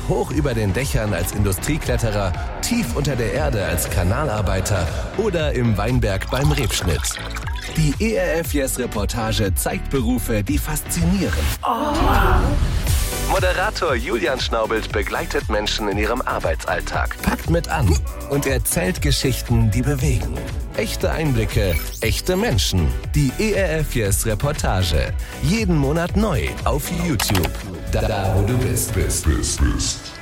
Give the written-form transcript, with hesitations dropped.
hoch über den Dächern als Industriekletterer, tief unter der Erde als Kanalarbeiter oder im Weinberg beim Rebschnitt. Die ERF Yes Reportage zeigt Berufe, die faszinieren. Moderator Julian Schnaubelt begleitet Menschen in ihrem Arbeitsalltag, packt mit an und erzählt Geschichten, die bewegen. Echte Einblicke, echte Menschen. Die ERF Yes Reportage. Jeden Monat neu auf YouTube. Da wo du bist.